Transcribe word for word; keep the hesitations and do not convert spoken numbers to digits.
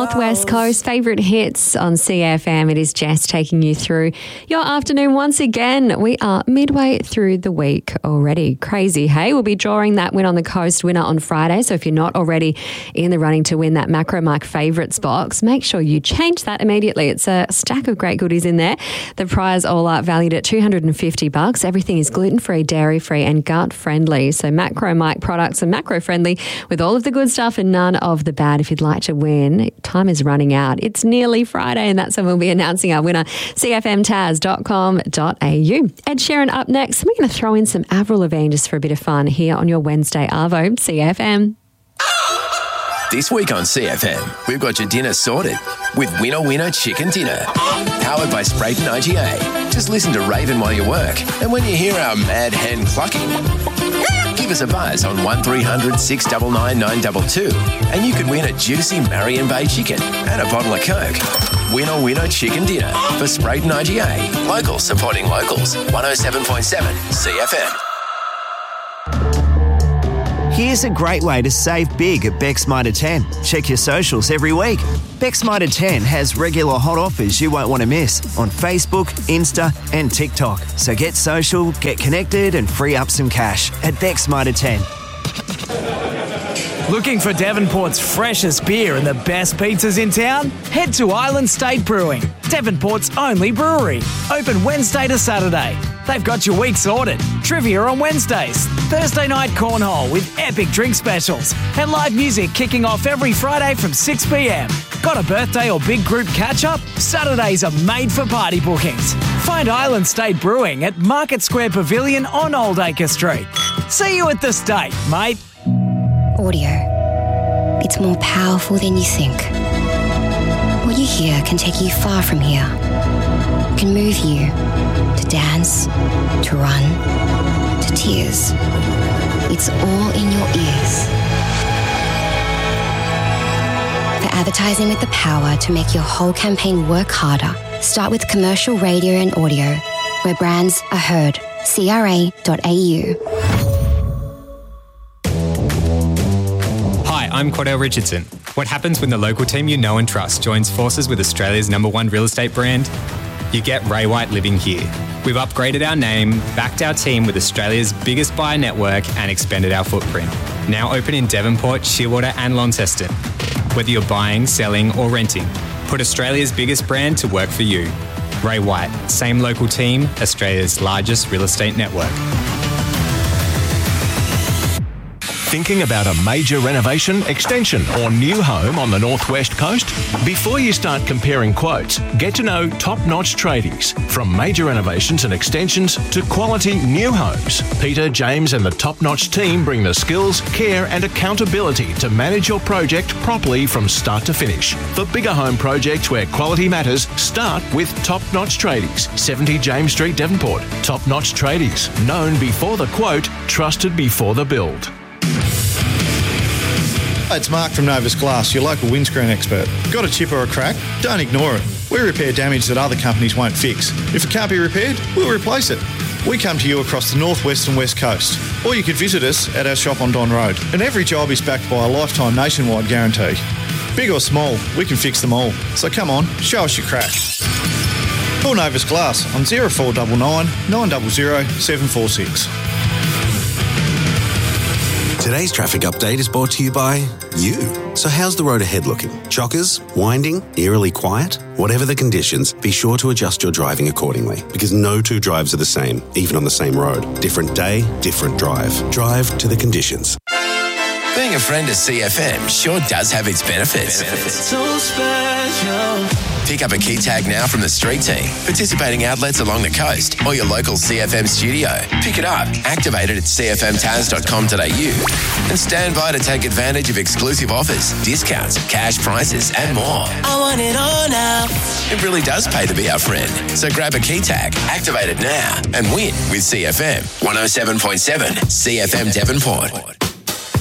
Northwest Coast. Favourite hits on C F M. It is Jess taking you through your afternoon once again. We are midway through the week already. Crazy, hey? We'll be drawing that Win on the Coast winner on Friday. So if you're not already in the running to win that Macro Mike Favourites box, make sure you change that immediately. It's a stack of great goodies in there. The prize all up valued at two hundred fifty bucks. Everything is gluten-free, dairy-free and gut-friendly. So Macro Mike products are macro-friendly with all of the good stuff and none of the bad. If you'd like to win, time is running out. It's nearly Friday and that's when we'll be announcing our winner. C F M taz dot com dot a u. Ed Sheeran up next. We're going to throw in some Avril Lavigne just for a bit of fun here on your Wednesday Arvo. C F M. This week on C F M, we've got your dinner sorted with Winner Winner Chicken Dinner. Powered by Sprayton I G A. Just listen to Raven while you work. And when you hear our mad hen clucking, give us a buzz on one three hundred six nine nine nine two two and you could win a juicy Marion Bay chicken and a bottle of Coke. Winner Winner Chicken Dinner for Sprayton I G A. Locals supporting locals. one oh seven point seven C F M. Here's a great way to save big at Beck's Mitre ten. Check your socials every week. Beck's Mitre ten has regular hot offers you won't want to miss on Facebook, Insta and TikTok. So get social, get connected and free up some cash at Beck's Mitre ten. Looking for Devonport's freshest beer and the best pizzas in town? Head to Island State Brewing, Devonport's only brewery. Open Wednesday to Saturday. They've got your week sorted. Trivia on Wednesdays, Thursday night cornhole with epic drink specials, and live music kicking off every Friday from six p.m. Got a birthday or big group catch-up? Saturdays are made for party bookings. Find Island State Brewing at Market Square Pavilion on Old Acre Street. See you at the state, mate. Audio. It's more powerful than you think. What you hear can take you far from here. It can move you to dance, to run, to tears. It's all in your ears. For advertising with the power to make your whole campaign work harder, start with commercial radio and audio, where brands are heard. C R A dot A U. Hi, I'm Cordell Richardson. What happens when the local team you know and trust joins forces with Australia's number one real estate brand? You get Ray White living here. We've upgraded our name, backed our team with Australia's biggest buyer network and expanded our footprint. Now open in Devonport, Shearwater and Launceston. Whether you're buying, selling or renting, put Australia's biggest brand to work for you. Ray White, same local team, Australia's largest real estate network. Thinking about a major renovation, extension or new home on the Northwest Coast? Before you start comparing quotes, get to know top-notch tradies. From major renovations and extensions to quality new homes, Peter, James and the top-notch team bring the skills, care and accountability to manage your project properly from start to finish. For bigger home projects where quality matters, start with top-notch tradies. seventy James Street, Devonport. Top-notch tradies. Known before the quote, trusted before the build. It's Mark from Novus Glass, your local windscreen expert. Got a chip or a crack? Don't ignore it. We repair damage that other companies won't fix. If it can't be repaired, we'll replace it. We come to you across the northwest and west coast. Or you could visit us at our shop on Don Road. And every job is backed by a lifetime nationwide guarantee. Big or small, we can fix them all. So come on, show us your crack. Call Novus Glass on oh four nine nine, nine zero zero, seven four six. Today's traffic update is brought to you by you. So how's the road ahead looking? Chockers? Winding? Eerily quiet? Whatever the conditions, be sure to adjust your driving accordingly, because no two drives are the same, even on the same road. Different day, different drive. Drive to the conditions. Being a friend of C F M sure does have its benefits. benefits. So special. Pick up a key tag now from the street team, participating outlets along the coast, or your local C F M studio. Pick it up, activate it at c f m taz dot com dot a u, and stand by to take advantage of exclusive offers, discounts, cash prizes, and more. I want it all now. It really does pay to be our friend. So grab a key tag, activate it now, and win with C F M one oh seven point seven C F M Devonport.